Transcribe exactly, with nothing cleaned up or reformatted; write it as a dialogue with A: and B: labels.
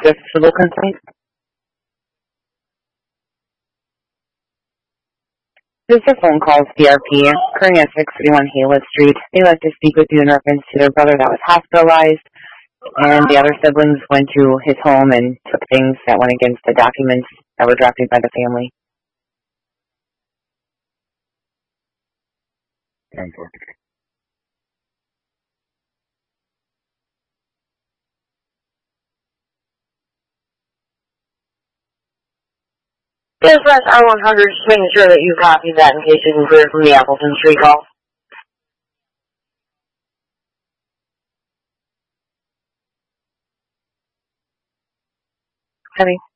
A: Just civil complaint. This is a phone call with C R P occurring at six thirty-one Haywood Street. They'd like to speak with you in reference to their brother that was hospitalized, and the other siblings went to his home and took things that went against the documents that were drafted by the family.
B: Yes, press R one hundred, just making sure that you copy that in case you can clear from the Appleton Street call.
A: Heavy.